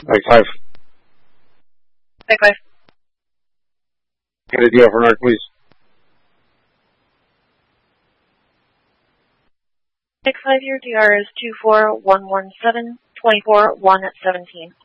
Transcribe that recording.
Mike 5. Mike 5. Get a deal for Narc, please. Mike 5, your DR is 24117, 24-1 at 17.